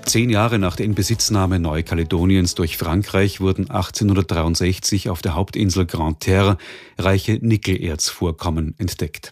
10 Jahre nach der Inbesitznahme Neukaledoniens durch Frankreich wurden 1863 auf der Hauptinsel Grande-Terre reiche Nickelerzvorkommen entdeckt.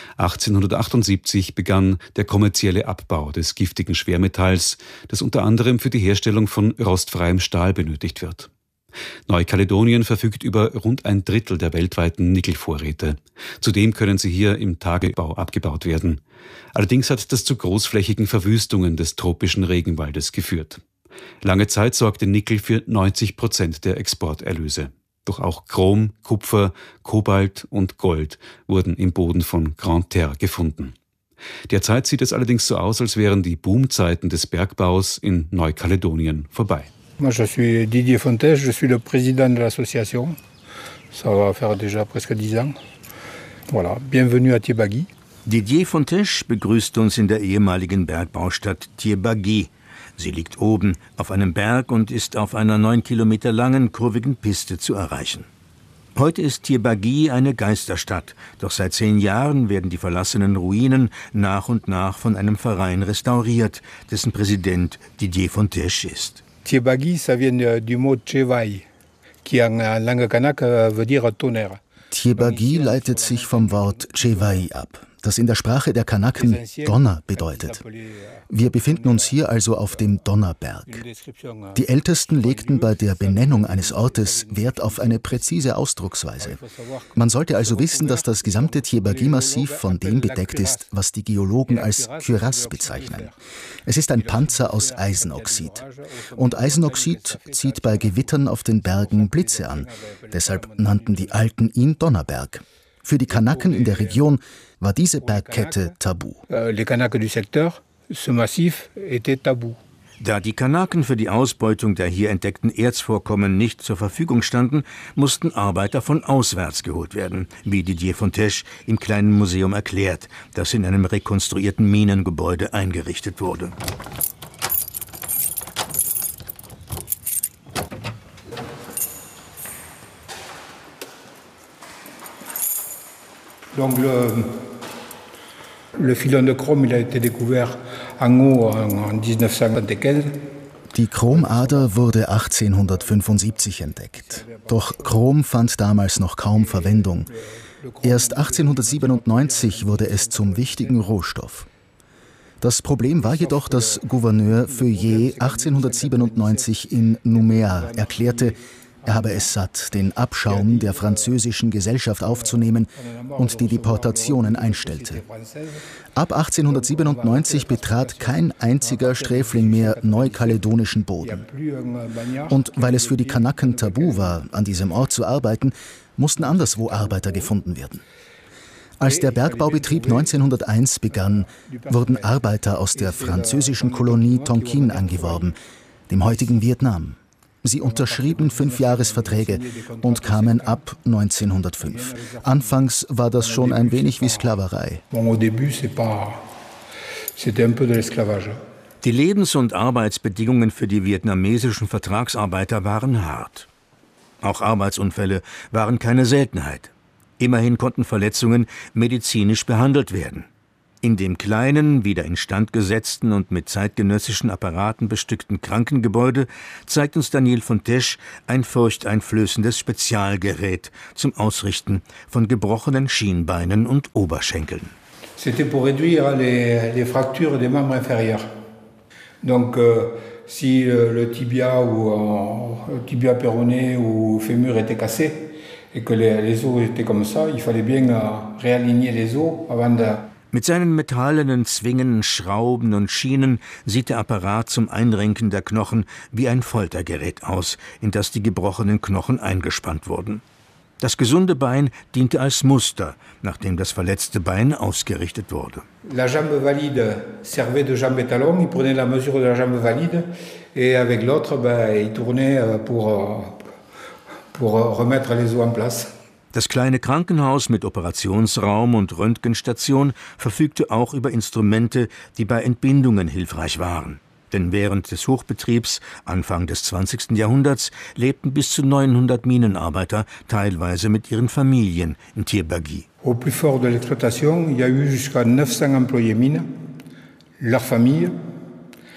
1878 begann der kommerzielle Abbau des giftigen Schwermetalls, das unter anderem für die Herstellung von rostfreiem Stahl benötigt wird. Neukaledonien verfügt über rund 1/3 der weltweiten Nickelvorräte. Zudem können sie hier im Tagebau abgebaut werden. Allerdings hat das zu großflächigen Verwüstungen des tropischen Regenwaldes geführt. Lange Zeit sorgte Nickel für 90% der Exporterlöse. Doch auch Chrom, Kupfer, Kobalt und Gold wurden im Boden von Grande-Terre gefunden. Derzeit sieht es allerdings so aus, als wären die Boomzeiten des Bergbaus in Neukaledonien vorbei. Moi, je suis Didier Fontesch, je suis le président de l'association. Ça va faire déjà presque 10 ans. Voilà, bienvenue à Thiébaguy. Didier Fontesch begrüßt uns in der ehemaligen Bergbaustadt Thiébaguy. Sie liegt oben auf einem Berg und ist auf einer 9 Kilometer langen, kurvigen Piste zu erreichen. Heute ist Thiébaguy eine Geisterstadt, doch seit 10 Jahren werden die verlassenen Ruinen nach und nach von einem Verein restauriert, dessen Präsident Didier Fontesch ist. Thiébaguy, ça vient du mot Chevai, qui en langue kanak veut dire tonnerre. Thiébaguy leitet sich vom Wort Chevai ab, das in der Sprache der Kanaken Donner bedeutet. Wir befinden uns hier also auf dem Donnerberg. Die Ältesten legten bei der Benennung eines Ortes Wert auf eine präzise Ausdrucksweise. Man sollte also wissen, dass das gesamte Thiébaguy-Massiv von dem bedeckt ist, was die Geologen als Kürass bezeichnen. Es ist ein Panzer aus Eisenoxid. Und Eisenoxid zieht bei Gewittern auf den Bergen Blitze an. Deshalb nannten die Alten ihn Donnerberg. Für die Kanaken in der Region war diese Bergkette tabu. Les Kanaks du secteur, ce massif était tabou. Da die Kanaken für die Ausbeutung der hier entdeckten Erzvorkommen nicht zur Verfügung standen, mussten Arbeiter von auswärts geholt werden, wie Didier Fontesch im kleinen Museum erklärt, das in einem rekonstruierten Minengebäude eingerichtet wurde. Donc le filon de chrome, il a été découvert en haut en 1975. Die Chromader wurde 1875 entdeckt. Doch Chrom fand damals noch kaum Verwendung. Erst 1897 wurde es zum wichtigen Rohstoff. Das Problem war jedoch, dass Gouverneur Feuillet 1897 in Nouméa erklärte, er habe es satt, den Abschaum der französischen Gesellschaft aufzunehmen und die Deportationen einstellte. Ab 1897 betrat kein einziger Sträfling mehr neukaledonischen Boden. Und weil es für die Kanaken tabu war, an diesem Ort zu arbeiten, mussten anderswo Arbeiter gefunden werden. Als der Bergbaubetrieb 1901 begann, wurden Arbeiter aus der französischen Kolonie Tonkin angeworben, dem heutigen Vietnam. Sie unterschrieben 5-Jahresverträge und kamen ab 1905. Anfangs war das schon ein wenig wie Sklaverei. Die Lebens- und Arbeitsbedingungen für die vietnamesischen Vertragsarbeiter waren hart. Auch Arbeitsunfälle waren keine Seltenheit. Immerhin konnten Verletzungen medizinisch behandelt werden. In dem kleinen, wieder instand gesetzten und mit zeitgenössischen Apparaten bestückten Krankengebäude zeigt uns Daniel Fontesch ein furchteinflößendes Spezialgerät zum Ausrichten von gebrochenen Schienbeinen und Oberschenkeln. C'était pour réduire les fractures des membres inférieurs. Donc si le tibia ou tibia péroné ou fémur était cassé et que les os étaient comme ça, il fallait bien réaligner les os avant de. Mit seinen metallenen Zwingen, Schrauben und Schienen sieht der Apparat zum Einrenken der Knochen wie ein Foltergerät aus, in das die gebrochenen Knochen eingespannt wurden. Das gesunde Bein diente als Muster, nachdem das verletzte Bein ausgerichtet wurde. La jambe valide servait de jambe étalon, il prenait la mesure de la jambe valide et avec l'autre, il tournait pour remettre les os en place. Das kleine Krankenhaus mit Operationsraum und Röntgenstation verfügte auch über Instrumente, die bei Entbindungen hilfreich waren. Denn während des Hochbetriebs Anfang des 20. Jahrhunderts lebten bis zu 900 Minenarbeiter teilweise mit ihren Familien in Thiébaguy. Au plus fort de l'exploitation, il y a eu jusqu'à 900 employés mines, leurs familles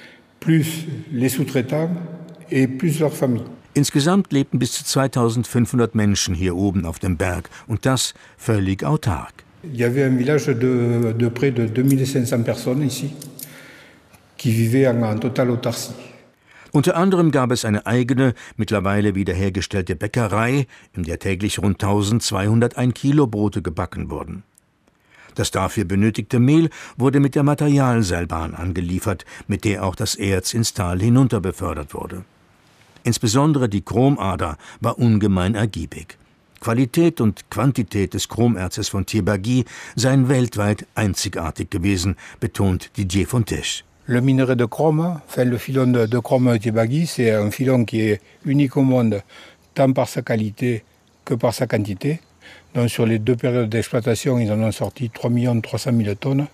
plus les sous-traitants et plus leurs familles. Insgesamt lebten bis zu 2500 Menschen hier oben auf dem Berg und das völlig autark. Il y avait un village de près de 2500 personnes ici qui vivaient en totale autarcie. Unter anderem gab es eine eigene, mittlerweile wiederhergestellte Bäckerei, in der täglich rund 1200 1-Kilo-Brote gebacken wurden. Das dafür benötigte Mehl wurde mit der Materialseilbahn angeliefert, mit der auch das Erz ins Tal hinunter befördert wurde. Insbesondere die Chromader war ungemein ergiebig. Qualität und Quantität des Chromerzes von Thiébaguy seien weltweit einzigartig gewesen, betont Didier Fontèche. Le minerai de chrome, le filon de chrome Thiébaguy, c'est un filon qui est unique au monde, tant par sa qualité que par sa quantité. Donc sur les 2 périodes d'exploitation, ils en ont sorti 3 300 000 tonnes.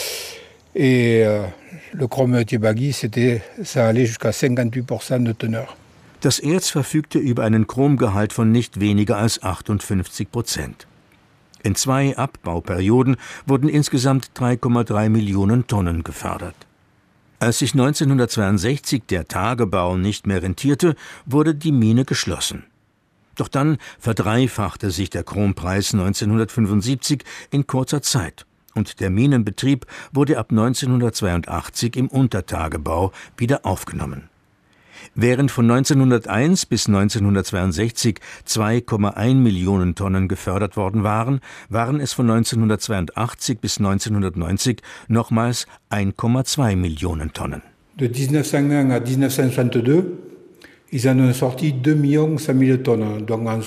Et le chrome Thiébaguy, ça allait jusqu'à 58% de teneur. Das Erz verfügte über einen Chromgehalt von nicht weniger als 58%. In 2 Abbauperioden wurden insgesamt 3,3 Millionen Tonnen gefördert. Als sich 1962 der Tagebau nicht mehr rentierte, wurde die Mine geschlossen. Doch dann verdreifachte sich der Chrompreis 1975 in kurzer Zeit und der Minenbetrieb wurde ab 1982 im Untertagebau wieder aufgenommen. Während von 1901 bis 1962 2,1 Millionen Tonnen gefördert worden waren, waren es von 1982 bis 1990 nochmals 1,2 Millionen Tonnen. De 1901 à 1962, ils en ont sorti 2 100 000 tonnes. Donc en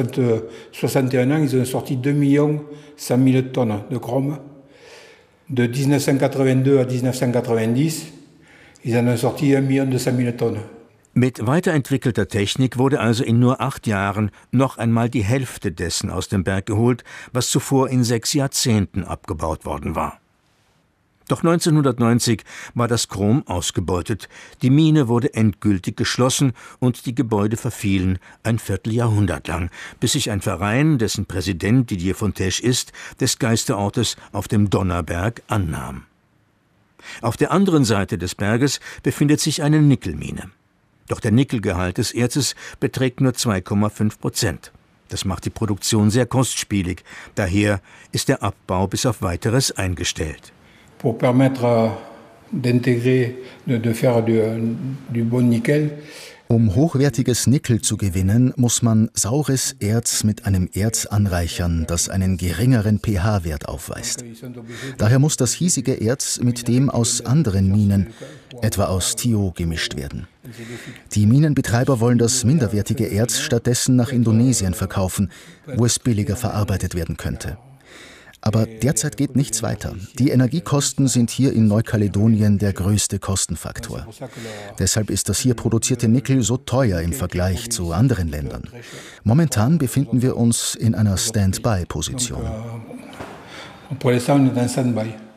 61 ans, ils ont sorti 2 100 000 tonnes de chrome. De 1982 à 1990, ils en ont sorti 1 200 000 tonnes. Mit weiterentwickelter Technik wurde also in nur 8 Jahren noch einmal die Hälfte dessen aus dem Berg geholt, was zuvor in 6 Jahrzehnten abgebaut worden war. Doch 1990 war das Chrom ausgebeutet, die Mine wurde endgültig geschlossen und die Gebäude verfielen ein Vierteljahrhundert lang, bis sich ein Verein, dessen Präsident Didier Fontèche ist, des Geisterortes auf dem Donnerberg annahm. Auf der anderen Seite des Berges befindet sich eine Nickelmine. Doch der Nickelgehalt des Erzes beträgt nur 2,5%. Das macht die Produktion sehr kostspielig. Daher ist der Abbau bis auf Weiteres eingestellt. Pour permettre d'intégrer, de faire du bon nickel. Um hochwertiges Nickel zu gewinnen, muss man saures Erz mit einem Erz anreichern, das einen geringeren pH-Wert aufweist. Daher muss das hiesige Erz mit dem aus anderen Minen, etwa aus Thio, gemischt werden. Die Minenbetreiber wollen das minderwertige Erz stattdessen nach Indonesien verkaufen, wo es billiger verarbeitet werden könnte. Aber derzeit geht nichts weiter. Die Energiekosten sind hier in Neukaledonien der größte Kostenfaktor. Deshalb ist das hier produzierte Nickel so teuer im Vergleich zu anderen Ländern. Momentan befinden wir uns in einer Stand-by-Position. Pour l'instant, on est en stand-by.